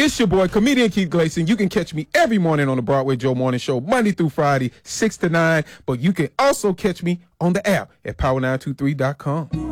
It's your boy, comedian Keith Gleason. You can catch me every morning on the Broadway Joe Morning Show, Monday through Friday, 6 to 9. But you can also catch me on the app at power923.com.